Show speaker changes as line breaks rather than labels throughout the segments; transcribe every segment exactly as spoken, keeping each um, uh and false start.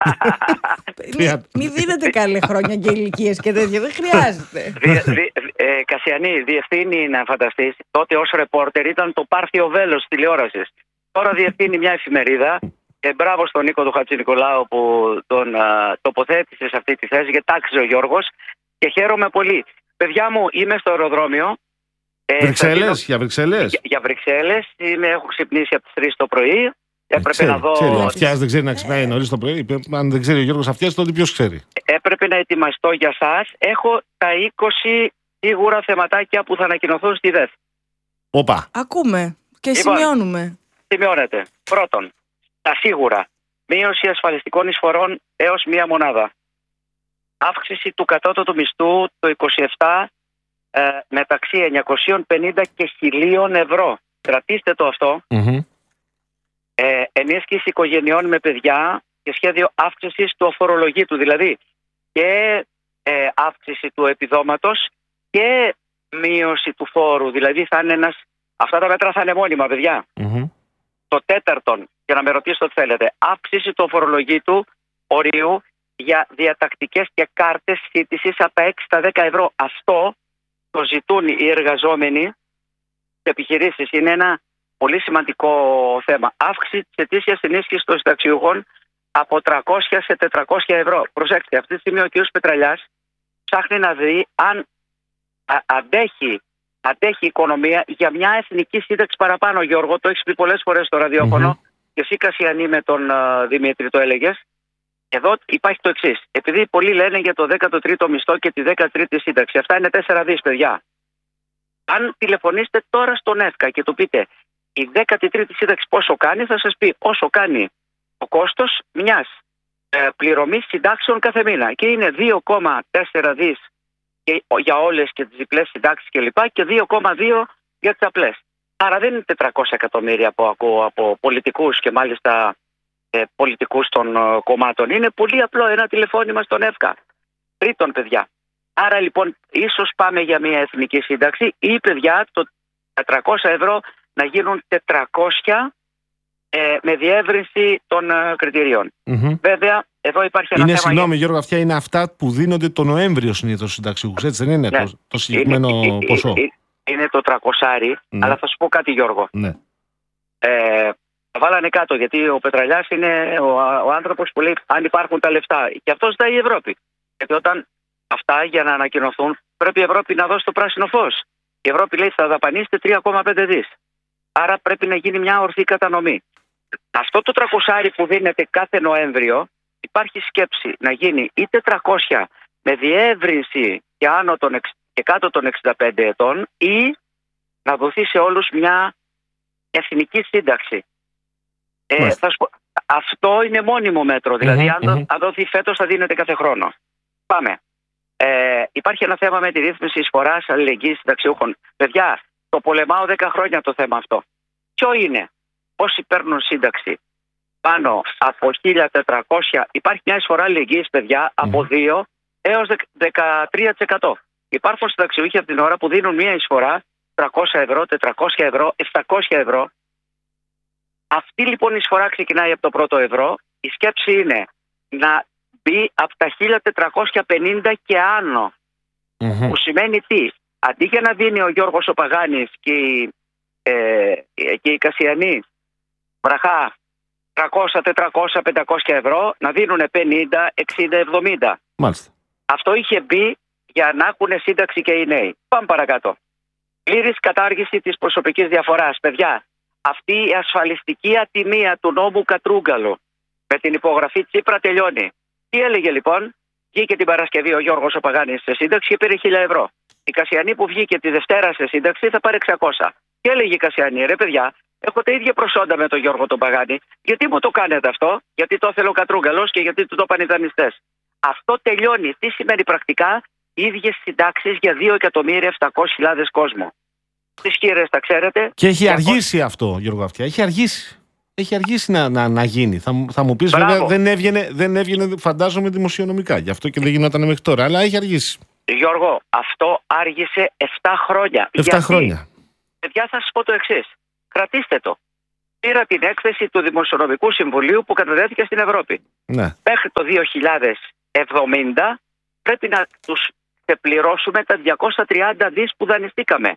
Μην μη δίνετε καλή χρόνια και ηλικίες και τέτοια, δεν χρειάζεται.
Δι, δι, ε, Κασιανή, διευθύνει, να φανταστείς, τότε ως ρεπόρτερ ήταν το Πάρθιο Βέλος της τηλεόρασης. Τώρα διευθύνει μια εφημερίδα. Και μπράβο στον Νίκο του Χατζηνικολάου που τον α, τοποθέτησε σε αυτή τη θέση, γιατί τάξιζε ο Γιώργος και χαίρομαι πολύ. Παιδιά μου, είμαι στο αεροδρόμιο.
Βρυξέλλες,
δίνω...
για Βρυξέλλες.
Για, για Βρυξέλλες, είμαι, έχω ξυπνήσει από τις τρεις το πρωί. Έπρεπε
ξέρει,
να δω.
Ξέρει, ο Αυτιάς δεν ξέρει να ξυπνάει νωρίς το πρωί. Αν δεν ξέρει ο Γιώργος Αυτιάς, τότε ποιος ξέρει.
Έπρεπε να ετοιμαστώ για σας. Έχω τα είκοσι σίγουρα θεματάκια που θα ανακοινωθούν στη ΔΕΘ.
Όπα.
Ακούμε και
Λοιπόν,
σημειώνουμε.
Σημειώνεται. Πρώτον, τα σίγουρα. Μείωση ασφαλιστικών εισφορών έως μία μονάδα. Αύξηση του κατώτατου μισθού το είκοσι επτά ε, μεταξύ εννιακόσια πενήντα και χίλια ευρώ. Κρατήστε το αυτό.
Mm-hmm.
Ε, ενίσχυση οικογενειών με παιδιά και σχέδιο αύξησης του αφορολογήτου. Δηλαδή και ε, αύξηση του επιδόματος και μείωση του φόρου. Δηλαδή θα είναι ένας, αυτά τα μέτρα θα είναι μόνιμα, παιδιά.
Mm-hmm.
Το τέταρτον, για να με ρωτήσετε ό,τι θέλετε, αύξηση του αφορολογήτου ορίου για διατακτικές και κάρτες σύντησης από τα έξι στα δέκα ευρώ. Αυτό το ζητούν οι εργαζόμενοι σε επιχειρήσεις. Είναι ένα πολύ σημαντικό θέμα. Αύξηση της ετήσιας ενίσχυσης των συνταξιούχων από τριακόσια σε τετρακόσια ευρώ. Προσέξτε, αυτή τη στιγμή ο κ. Πετραλιάς ψάχνει να δει αν α, αντέχει, αντέχει η οικονομία για μια εθνική σύνταξη παραπάνω. Γιώργο, το έχεις πει πολλές φορές στο ραδιόφωνο mm-hmm. και εσύ Κασιανή με τον uh, Δημήτρη το έλεγες. Εδώ υπάρχει το εξής. Επειδή πολλοί λένε για το δέκατο τρίτο μισθό και τη δέκατη τρίτη σύνταξη, αυτά είναι τέσσερα δις, παιδιά. Αν τηλεφωνήσετε τώρα στον ΕΦΚΑ και του πείτε η δέκατη τρίτη σύνταξη πόσο κάνει, θα σας πει όσο κάνει το κόστος μιας ε, πληρωμής συντάξεων κάθε μήνα. Και είναι δύο κόμμα τέσσερα δις και, για όλες και τις διπλές συντάξεις κλπ. Και δύο κόμμα δύο για τις απλές. Άρα δεν είναι τετρακόσια εκατομμύρια που ακούω από πολιτικούς και μάλιστα ε, πολιτικούς των ε, κομμάτων. Είναι πολύ απλό ένα τηλεφώνημα στον ΕΦΚΑ. Τρίτον, παιδιά. Άρα λοιπόν ίσως πάμε για μια εθνική σύνταξη ή, παιδιά, το τετρακόσια ευρώ να γίνουν τετρακόσια ε, με διεύρυνση των ε, κριτηρίων. Mm-hmm. Βέβαια, εδώ υπάρχει ένα
είναι,
θέμα...
Συγγνώμη, Γιώργο, αυτά είναι αυτά που δίνονται το Νοέμβριο συνήθως στους συνταξιούχους, έτσι δεν είναι, ναι, το, το συγκεκριμένο
είναι,
ποσό.
Είναι, είναι το τριακόσια, ναι. Αλλά θα σου πω κάτι, Γιώργο.
Ναι.
Ε, βάλανε κάτω, γιατί ο Πετραλιάς είναι ο, ο άνθρωπος που λέει αν υπάρχουν τα λεφτά. Και αυτό ζητάει η Ευρώπη. Γιατί όταν αυτά για να ανακοινωθούν πρέπει η Ευρώπη να δώσει το πράσινο φως. Η Ευρώπη λέει θα δαπανίσετε τρία κόμμα πέντε δις. Άρα πρέπει να γίνει μια ορθή κατανομή. Αυτό το τριακόσια που δίνεται κάθε Νοέμβριο υπάρχει σκέψη να γίνει ή τετρακόσια με διεύρυνση και, άνω των, και κάτω των εξήντα πέντε ετών ή να δοθεί σε όλους μια εθνική σύνταξη. Ε, θα σου πω, αυτό είναι μόνιμο μέτρο. Δηλαδή mm-hmm, αν, mm-hmm. αν δοθεί φέτος θα δίνεται κάθε χρόνο. Πάμε. Ε, υπάρχει ένα θέμα με τη ρύθμιση εισφοράς αλληλεγγύης συνταξιούχων. Παιδιά, το πολεμάω δέκα χρόνια το θέμα αυτό. Ποιο είναι? Όσοι παίρνουν σύνταξη πάνω από χίλια τετρακόσια, υπάρχει μια εισφορά αλληλεγγύης, παιδιά, mm. από δύο έως δεκατρία τοις εκατό. Υπάρχουν συνταξιούχοι από την ώρα που δίνουν μια εισφορά τριακόσια ευρώ, τετρακόσια ευρώ, επτακόσια ευρώ. Αυτή λοιπόν η εισφορά ξεκινάει από το πρώτο ευρώ. Η σκέψη είναι να μπει από τα χίλια τετρακόσια πενήντα και άνω. Mm-hmm. Που σημαίνει τι? Αντί για να δίνει ο Γιώργος ο Παγάνης και η, ε, και η Κασιανή βραχά τριακόσια, τετρακόσια, πεντακόσια ευρώ, να δίνουν πενήντα, εξήντα, εβδομήντα.
Μάλιστα.
Αυτό είχε μπει για να έχουν σύνταξη και οι νέοι. Πάμε παρακάτω. Πλήρης κατάργηση της προσωπικής διαφοράς. Παιδιά, αυτή η ασφαλιστική ατιμία του νόμου Κατρούγκαλου με την υπογραφή Τσίπρα τελειώνει. Τι έλεγε λοιπόν? Βγήκε την Παρασκευή ο Γιώργος ο Παγάνης σε σύνταξη και πήρε χίλια ευρώ. Η Κασιανή που βγήκε τη Δευτέρα σε σύνταξη θα πάρει εξακόσια. Και έλεγε η Κασιανή, ρε παιδιά, έχω τα ίδια προσόντα με τον Γιώργο τον Παγάνη. Γιατί μου το κάνετε αυτό? Γιατί το ήθελε ο Κατρούγκαλος και γιατί του το είπαν οι δανειστές. Αυτό τελειώνει. Τι σημαίνει πρακτικά? Ίδιες συντάξεις για δύο εκατομμύρια επτακόσιες χιλιάδες κόσμο. Τις χείρες τα ξέρετε.
Και έχει αργήσει και... αυτό, Γιώργο Αυτιά. Έχει αργήσει. Έχει αργήσει να, να, να γίνει. Θα, θα μου πεις, βέβαια, δεν έβγαινε, δεν έβγαινε, φαντάζομαι, δημοσιονομικά. Γι' αυτό και δεν γινόταν μέχρι τώρα. Αλλά έχει αργήσει.
Γιώργο, αυτό άργησε επτά χρόνια.
επτά χρόνια.
Παιδιά, θα σας πω το εξής. Κρατήστε το. πήρα την έκθεση του Δημοσιονομικού Συμβουλίου που καταδέθηκε στην Ευρώπη.
Ναι.
Μέχρι το δύο χιλιάδες εβδομήντα πρέπει να τους πληρώσουμε τα διακόσια τριάντα δις που δανειστήκαμε.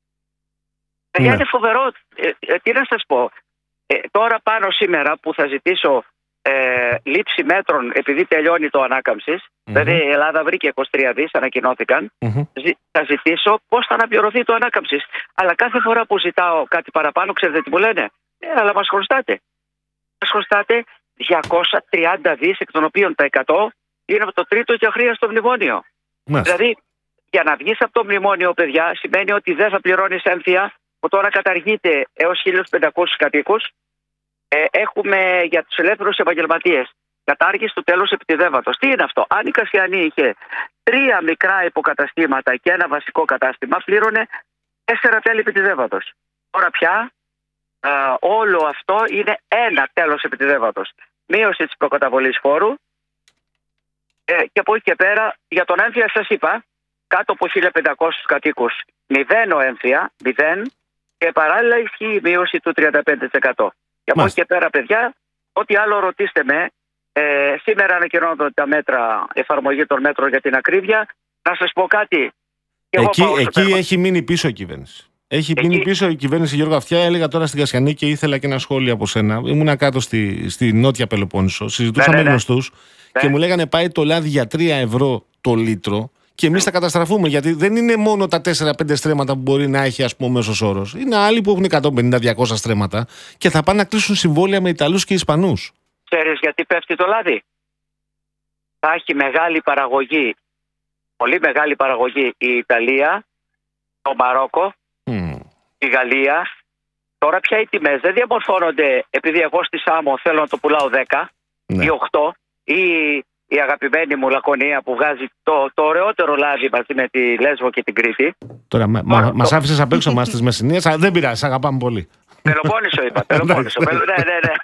Ναι. Είναι φοβερό. Ε, ε, τι να σας πω. Ε, τώρα πάνω σήμερα που θα ζητήσω ε, λήψη μέτρων επειδή τελειώνει το ανάκαμψης, mm-hmm. δηλαδή η Ελλάδα βρήκε είκοσι τρία δις, ανακοινώθηκαν, mm-hmm. ζη, θα ζητήσω πώς θα αναπληρωθεί το ανάκαμψης. Αλλά κάθε φορά που ζητάω κάτι παραπάνω, ξέρετε τι μου λένε. Ε, αλλά μας χρωστάτε. Μας χρωστάτε διακόσια τριάντα δις, εκ των οποίων τα εκατό είναι από το τρίτο και αχρίαστο μνημόνιο. Mm-hmm. Δηλαδή, για να βγεις από το μνημόνιο, παιδιά, σημαίνει ότι δεν θα πληρώνεις έμφυα, που τώρα καταργείται έως χίλιους πεντακόσιους κατοίκους. Ε, έχουμε για τους ελεύθερους επαγγελματίες κατάργηση του τέλους επιτιδεύματος. Τι είναι αυτό? Αν η Κασιανή είχε τρία μικρά υποκαταστήματα και ένα βασικό κατάστημα, πλήρωνε τέσσερα τέλη επιτιδεύματος. Τώρα πια ε, όλο αυτό είναι ένα τέλος επιτιδεύματος. Μείωση της προκαταβολής φόρου ε, και από εκεί και πέρα για τον έμφυα σας είπα, κάτω από χίλια πεντακόσιους κατοίκους μηδέν ο έμφυα, μηδέν, και παράλληλα ισχύει η μείωση του τριάντα πέντε τοις εκατό. Και από εκεί και πέρα, παιδιά, ό,τι άλλο ρωτήστε με, ε, σήμερα ανακοινώνονται τα μέτρα, εφαρμογή των μέτρων για την ακρίβεια. Να σας πω κάτι.
Εκεί, εκεί έχει μείνει πίσω η κυβέρνηση. Έχει εκεί... μείνει πίσω η κυβέρνηση, Γιώργο Αυτιά. Έλεγα τώρα στην Κασιανή και ήθελα και ένα σχόλιο από σένα. Ήμουνα κάτω στη, στη Νότια Πελοπόννησο. Συζητούσαμε ναι, ναι, ναι. γνωστούς ναι. και μου λέγανε πάει το λάδι για τρία ευρώ το λίτρο. Και εμείς θα καταστραφούμε, γιατί δεν είναι μόνο τα τέσσερα πέντε στρέμματα που μπορεί να έχει, ας πούμε, ο μέσος όρος. Είναι άλλοι που έχουν εκατόν πενήντα διακόσια στρέμματα και θα πάνε να κλείσουν συμβόλαια με Ιταλούς και Ισπανούς.
Ξέρεις γιατί πέφτει το λάδι? Θα έχει μεγάλη παραγωγή, πολύ μεγάλη παραγωγή η Ιταλία, το Μαρόκο, mm. η Γαλλία. Τώρα πια οι τιμές δεν διαμορφώνονται επειδή εγώ στη Σάμο θέλω να το πουλάω δέκα ναι. ή οκτώ ή... η αγαπημένη μου Λακωνία που βγάζει το, το ωραιότερο λάδι μαζί με τη Λέσβο και την Κρήτη. Τώρα μα, μα, το... μας άφησες απ' έξω μας τις Μεσσηνίες, αλλά δεν πειράζει, αγαπάμε πολύ. Πελοπόννησο είπα, Πελοπόννησο. ναι, ναι, ναι.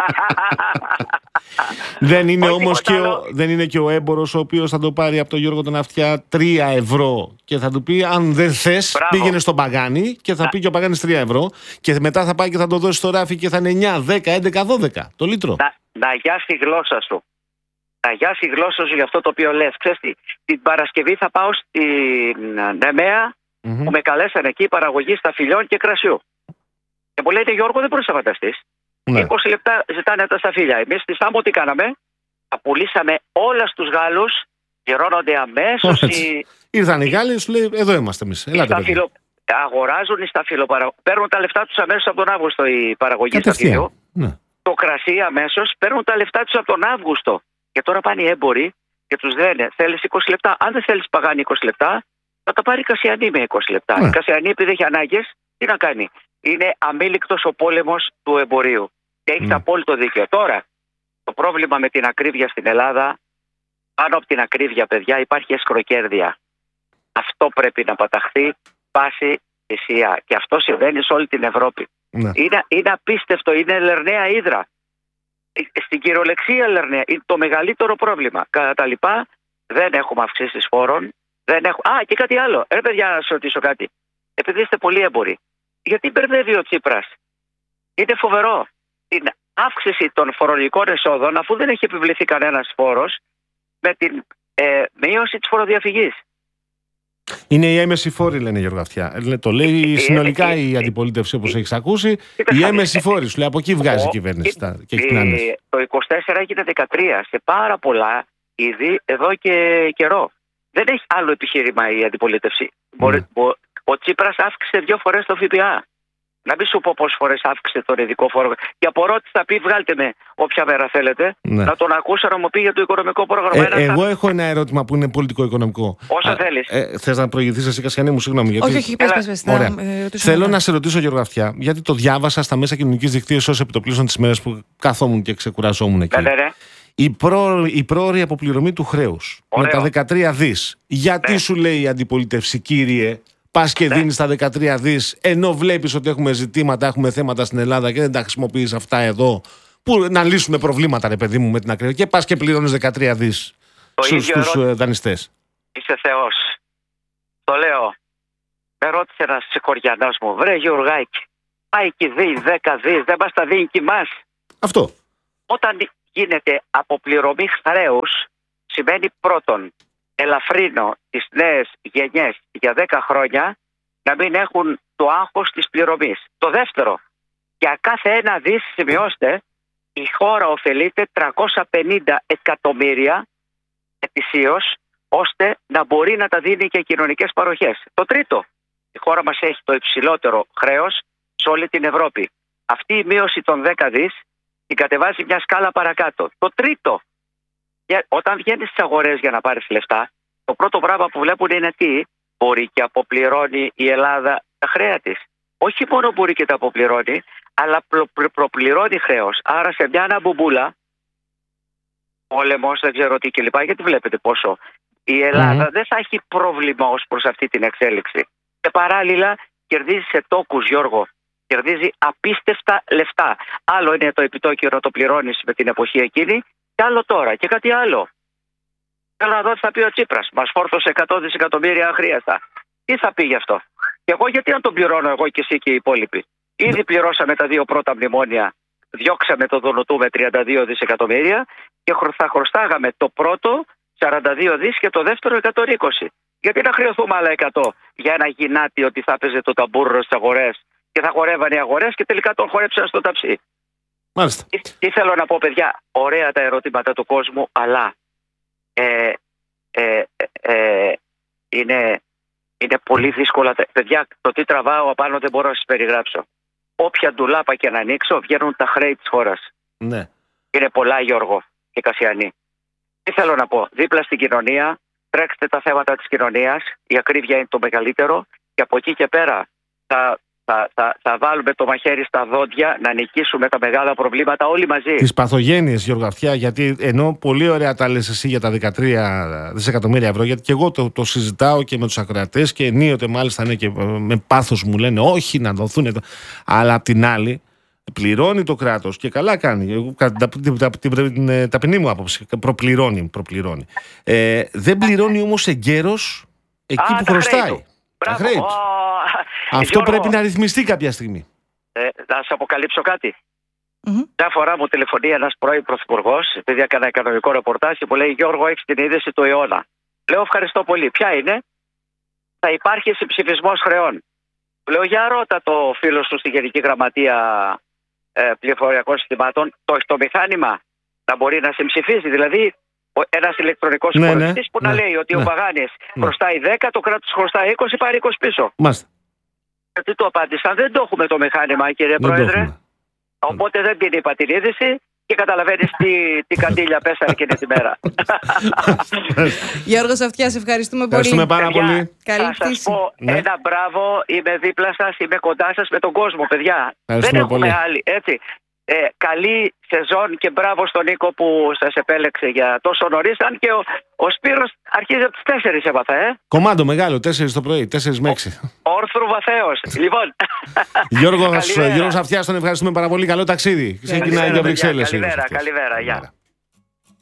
δεν είναι όμως και ο, δεν είναι και ο έμπορος ο οποίος θα το πάρει από τον Γιώργο τον Αυτιά τρία ευρώ και θα του πει αν δεν θες Μπράβο. πήγαινε στον Παγάνη και θα να. πει και ο Παγάνης τρία ευρώ και μετά θα πάει και θα το δώσει στο ράφι και θα είναι εννιά, δέκα, έντεκα, δώδεκα το λίτρο.
Να, να γιάσει η γλώσσα σου. Να γιάσει η γλώσσα σου για αυτό το οποίο λες. Ξέρεις τι, την Παρασκευή θα πάω στην Νεμαία mm-hmm. που με καλέσαν εκεί παραγωγή σταφυλιών και κρασιού. Και μου λένε Γιώργο δεν μπορείς να φανταστείς. Ναι. είκοσι λεπτά ζητάνε τα σταφύλια. Εμείς στη Σάμμο τι κάναμε? Τα πουλήσαμε όλα στους Γάλλους, γερώνονται αμέσως. Οι...
Ήρθαν οι Γάλλοι, σου λέει εδώ είμαστε εμείς. Ελάτε,
σταφυλο... Αγοράζουν οι σταφυλοπαραγωγοί. Παίρνουν τα λεφτά τους αμέσως από τον Αύγουστο η παραγωγή σταφυλιού. Ναι. Το κρασί αμέσως παίρνουν τα λεφτά τους από τον Αύγουστο. Και τώρα πάνε οι έμποροι και τους λένε θέλεις είκοσι λεπτά. Αν δεν θέλεις Παγάνη είκοσι λεπτά, θα τα πάρει η Κασιανή με είκοσι λεπτά. Ναι. Η Κασιανή επειδή έχει ανάγκες, τι να κάνει? Είναι αμήλικτος ο πόλεμος του εμπορίου. Και έχει ναι. απόλυτο δίκαιο. Τώρα, το πρόβλημα με την ακρίβεια στην Ελλάδα, πάνω από την ακρίβεια, παιδιά, υπάρχει εσκροκέρδεια. Αυτό πρέπει να παταχθεί πάση θυσία. Και αυτό συμβαίνει σε όλη την Ευρώπη. Ναι. Είναι, είναι απίστευτο, είναι λερναία ύδρα. Στην κυριολεξία Λερναία είναι το μεγαλύτερο πρόβλημα. Κατά τα λοιπά δεν έχουμε αυξήσεις φόρων. Δεν έχουμε... Α, και κάτι άλλο. Ρε παιδιά, να σας ρωτήσω κάτι. Επειδή είστε πολύ έμποροι, γιατί μπερδεύει ο Τσίπρας? Είναι φοβερό. Την αύξηση των φορολογικών εσόδων, αφού δεν έχει επιβληθεί κανένας φόρος, με την ε, μείωση της φοροδιαφυγής.
Είναι η έμεση φόρη, λένε Γιώργο Αυτιά. Το λέει συνολικά ε, ε, η αντιπολίτευση, όπως έχεις ακούσει. Η έμεση φόρη, σου λέει, από εκεί βγάζει η κυβέρνηση.
Το είκοσι τέσσερα έγινε δεκατρία σε πάρα πολλά είδη εδώ και καιρό. Δεν έχει άλλο επιχείρημα η αντιπολίτευση. Mm. Ο Τσίπρας αύξησε δύο φορές το ΦΠΑ. Να μην σου πω πόσες φορές αύξησε τον ειδικό φόρο. Και απορώ τι θα πει, βγάλτε με όποια μέρα θέλετε. Ναι. Να τον ακούσω να μου πει για το οικονομικό πρόγραμμα.
Ε, εγώ έχω ένα ερώτημα που είναι πολιτικό-οικονομικό.
Όσο θέλεις.
Ε, θες να προηγηθείς εσύ, Κασιανή μου, συγγνώμη. Γιατί...
Όχι, όχι, πες, πες, πες,
Ωραία. Ε, Θέλω να σε ρωτήσω, Γιώργο Αυτιά, γιατί το διάβασα στα μέσα κοινωνικής δικτύωσης ως επιτοπλίστων τις μέρες που καθόμουν και ξεκουραζόμουν εκεί.
Ναι, ναι, ναι.
Η, προ... η πρόωρη αποπληρωμή του χρέους με τα δεκατρία δις. Γιατί ναι. σου λέει η αντιπολίτευση, κύριε, πας και ναι. δίνεις τα δεκατρία δις, ενώ βλέπεις ότι έχουμε ζητήματα, έχουμε θέματα στην Ελλάδα και δεν τα χρησιμοποιείς αυτά εδώ, που να λύσουμε προβλήματα, ρε παιδί μου, με την ακρίβεια, και πας και πληρώνεις δεκατρία δις στους, στους ερώ... δανειστές.
Είσαι Θεός. Το λέω. Με ρώτησε ένας συγχωριανός μου, βρε Γιουργάκη, πάει και δει δέκα δις, δεν μας τα δίνει και εμάς.
Αυτό.
Όταν γίνεται αποπληρωμή χρέους, σημαίνει πρώτον, ελαφρύνω τις νέες γενιές για δέκα χρόνια να μην έχουν το άγχος της πληρωμής. Το δεύτερο, για κάθε ένα δις, σημειώστε, η χώρα ωφελείται τριακόσια πενήντα εκατομμύρια ετησίως, ώστε να μπορεί να τα δίνει και κοινωνικές παροχές. Το τρίτο, η χώρα μας έχει το υψηλότερο χρέος σε όλη την Ευρώπη. Αυτή η μείωση των δέκα δις την κατεβάζει μια σκάλα παρακάτω. Το τρίτο, όταν βγαίνεις στις αγορές για να πάρεις λεφτά, το πρώτο πράγμα που βλέπουν είναι τι μπορεί και αποπληρώνει η Ελλάδα τα χρέα της. Όχι μόνο μπορεί και τα αποπληρώνει, αλλά προ, προ, προπληρώνει χρέος. Άρα σε μια αναμπομπούλα, πόλεμος, δεν ξέρω τι κλπ. Γιατί βλέπετε πόσο η Ελλάδα mm. δεν θα έχει πρόβλημα ως προς αυτή την εξέλιξη. Και παράλληλα κερδίζει σε τόκους, Γιώργο. Κερδίζει απίστευτα λεφτά. Άλλο είναι το επιτόκιο να το πληρώνεις με την εποχή εκείνη, και άλλο τώρα. Και κάτι άλλο. Θέλω να δω τι θα πει ο Τσίπρας. Μας φόρτωσε εκατό δισεκατομμύρια αχρίαστα. Τι θα πει γι' αυτό? Και εγώ γιατί να τον πληρώνω εγώ και εσύ και οι υπόλοιποι? Ήδη πληρώσαμε τα δύο πρώτα μνημόνια, διώξαμε το Δουνουτού με τριάντα δύο δισεκατομμύρια και θα χρωστάγαμε το πρώτο σαράντα δύο δις και το δεύτερο εκατόν είκοσι. Γιατί να χρεωθούμε άλλα εκατό για ένα γυνάτι ότι θα έπαιζε το ταμπούρρο στις αγορές και θα χορεύανε οι αγορές και τελικά τον χορέψαν στο ταψί?
Μάλιστα.
Τι, τι θέλω να πω, παιδιά, ωραία τα ερωτήματα του κόσμου, αλλά ε, ε, ε, είναι, είναι πολύ δύσκολα. Παιδιά, το τι τραβάω απάνω δεν μπορώ να σας περιγράψω. Όποια ντουλάπα και να ανοίξω, βγαίνουν τα χρέη της χώρας.
Ναι.
Είναι πολλά, Γιώργο και Κασιανή. Τι θέλω να πω, δίπλα στην κοινωνία, τρέξτε τα θέματα της κοινωνίας, η ακρίβεια είναι το μεγαλύτερο και από εκεί και πέρα θα, θα, θα, θα βάλουμε το μαχαίρι στα δόντια να νικήσουμε τα μεγάλα προβλήματα όλοι μαζί. Τις
παθογένειες, Γιώργο Αυτιά, γιατί ενώ πολύ ωραία τα λες εσύ για τα δεκατρία δισεκατομμύρια ευρώ, γιατί και εγώ το, το συζητάω και με τους ακροατές και ενίοτε μάλιστα ναι, και με πάθος μου λένε όχι να δοθούν, αλλά απ' την άλλη πληρώνει το κράτος και καλά κάνει. Εγώ, κατά την ταπεινή μου άποψη, προπληρώνει. προπληρώνει. Ε, δεν πληρώνει όμως εγκαίρος εκεί
Α,
που χρωστάει. Τα χρέη του. Αυτό Γιώργο, πρέπει να ρυθμιστεί κάποια στιγμή.
Ε, να σας αποκαλύψω κάτι. Mm-hmm. Μια φορά μου τηλεφωνεί ένας πρώην πρωθυπουργός, επειδή έκανα οικονομικό ρεπορτάζ, και μου λέει: Γιώργο, έχεις την είδηση του αιώνα. Λέω: ευχαριστώ πολύ. Ποια είναι? Θα υπάρχει συμψηφισμός χρεών. Λέω: για ρώτα το φίλο σου στη Γενική Γραμματεία ε, Πληροφοριακών Συστημάτων, το έχει το μηχάνημα να μπορεί να συμψηφίζει. Δηλαδή, ένας ηλεκτρονικός
ναι,
υπολογιστής
ναι,
που
ναι,
να λέει ότι
ναι,
ο Παγάνης
ναι.
χρωστάει δέκα, το κράτος χρωστάει είκοσι, πάρει είκοσι πίσω.
Μάλιστα.
Γιατί το απάντησαν: δεν το έχουμε το μηχάνημα, κύριε
δεν
Πρόεδρε. Οπότε δεν την είπα την είδηση και καταλαβαίνεις τι, τι καντήλια πέσανε εκείνη τη μέρα.
Γιώργος Αυτιά, σε ευχαριστούμε πολύ.
Ευχαριστούμε πάρα πολύ.
Καλή θα σας πω ναι. ένα μπράβο, είμαι δίπλα σας, είμαι κοντά σας με τον κόσμο, παιδιά. Δεν έχουμε πολύ. άλλη, έτσι. Ε, καλή σεζόν και μπράβο στον Νίκο που σας επέλεξε για τόσο νωρίς. Αν και ο, ο Σπύρος αρχίζει από τις τέσσερις έβαθα, ε.
Κομμάντο μεγάλο, τέσσερις το πρωί, τέσσερις με έξι.
Όρθρου βαθέως. Λοιπόν.
Γιώργος Αυτιάς, τον ευχαριστούμε πάρα πολύ. Καλό ταξίδι. Ξεκινάει για Βρυξέλλες.
Καλημέρα, καλημέρα. Γεια.